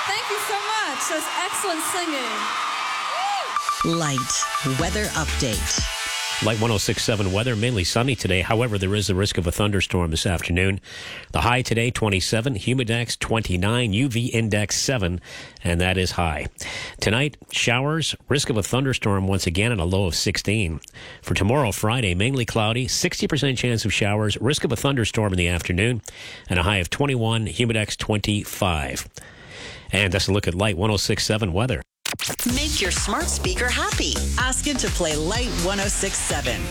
Thank you so much. That's excellent singing. Light weather update. Light 106.7 weather, mainly sunny today. However, there is a risk of a thunderstorm this afternoon. The high today, 27, humidex 29, UV index 7, and that is high. Tonight, showers, risk of a thunderstorm once again, and a low of 16. For tomorrow, Friday, mainly cloudy, 60% chance of showers, risk of a thunderstorm in the afternoon, and a high of 21, humidex 25. And that's a look at Light 106.7 weather. Make your smart speaker happy. Ask it to play Light 106.7.